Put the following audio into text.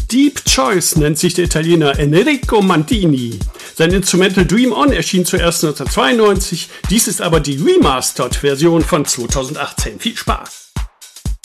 Deep Choice nennt sich der Italiener Enrico Mandini. Sein Instrumental Dream On erschien zuerst 1992, dies ist aber die Remastered-Version von 2018. Viel Spaß!